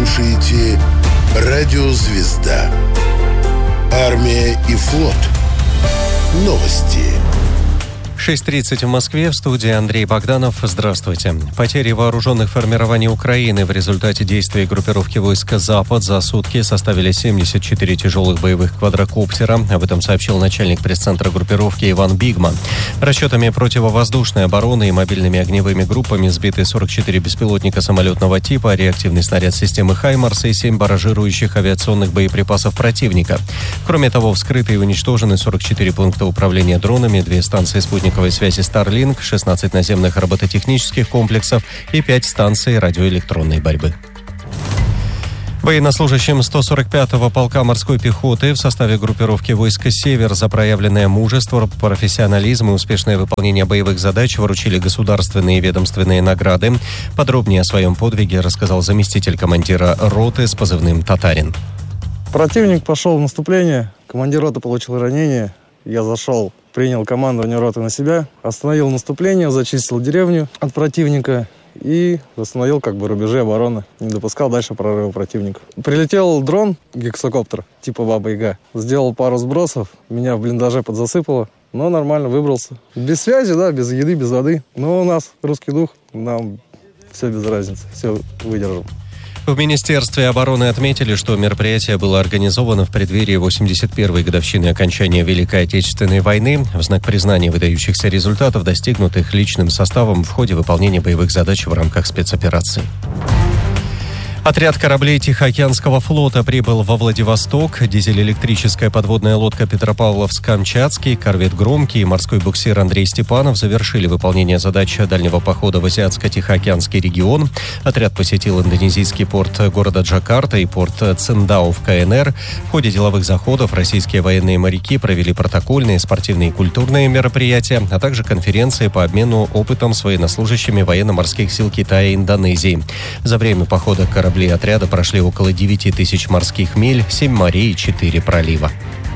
слушаете «Радио Звезда». Армия и флот. Новости. 6:30 в Москве. В студии Андрей Богданов. Здравствуйте. Потери вооруженных формирований Украины в результате действий группировки войск «Запад» за сутки составили 74 тяжелых боевых квадрокоптера. Об этом сообщил начальник пресс-центра группировки Иван Бигман. Расчетами противовоздушной обороны и мобильными огневыми группами сбиты 44 беспилотника самолетного типа, реактивный снаряд системы «Хаймарс» и 7 барражирующих авиационных боеприпасов противника. Кроме того, вскрыты и уничтожены 44 пункта управления дронами, 2 станции спутниковой связи Starlink, 16 наземных робототехнических комплексов и 5 станций радиоэлектронной борьбы. Военнослужащим 145-го полка морской пехоты в составе группировки войск «Север» за проявленное мужество, профессионализм и успешное выполнение боевых задач вручили государственные и ведомственные награды. Подробнее о своем подвиге рассказал заместитель командира роты с позывным «Татарин». Противник пошел в наступление, командир роты получил ранение. Я зашел, принял командование роты на себя, остановил наступление, зачистил деревню от противника и восстановил рубежи обороны, не допускал дальше прорыва противника. Прилетел дрон, гексакоптер, типа Баба-Яга, сделал пару сбросов, меня в блиндаже подзасыпало, но нормально выбрался. Без связи, да, без еды, без воды, но у нас русский дух, нам все без разницы, все выдержим. В Министерстве обороны отметили, что мероприятие было организовано в преддверии 81-й годовщины окончания Великой Отечественной войны в знак признания выдающихся результатов, достигнутых личным составом в ходе выполнения боевых задач в рамках спецоперации. Отряд кораблей Тихоокеанского флота прибыл во Владивосток. Дизель-электрическая подводная лодка Петропавловск-Камчатский, корвет «Громкий» и морской буксир Андрей Степанов завершили выполнение задач дальнего похода в Азиатско-Тихоокеанский регион. Отряд посетил индонезийский порт города Джакарта и порт Циндао в КНР. В ходе деловых заходов российские военные моряки провели протокольные, спортивные и культурные мероприятия, а также конференции по обмену опытом с военнослужащими военно-морских сил Китая и Индонезии. За время похода корабли отряда прошли около 9 тысяч морских миль, 7 морей и 4 пролива.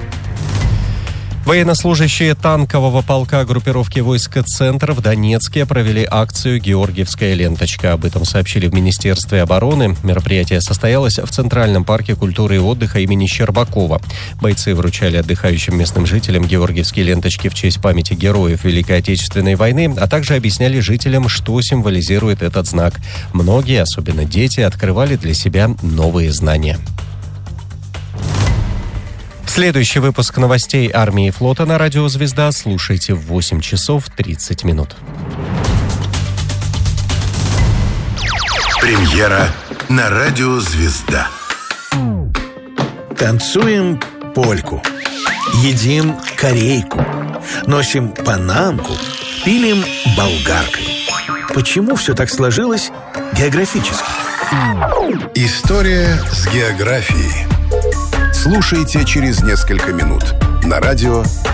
Военнослужащие танкового полка группировки войск «Центр» в Донецке провели акцию «Георгиевская ленточка». Об этом сообщили в Министерстве обороны. Мероприятие состоялось в Центральном парке культуры и отдыха имени Щербакова. Бойцы вручали отдыхающим местным жителям георгиевские ленточки в честь памяти героев Великой Отечественной войны, а также объясняли жителям, что символизирует этот знак. Многие, особенно дети, открывали для себя новые знания. Следующий выпуск новостей армии и флота на радио «Звезда» слушайте в 8 часов 30 минут. Премьера на радио «Звезда». Танцуем польку, едим корейку, носим панамку, пилим болгаркой. Почему все так сложилось географически? История с географией. Слушайте через несколько минут на радио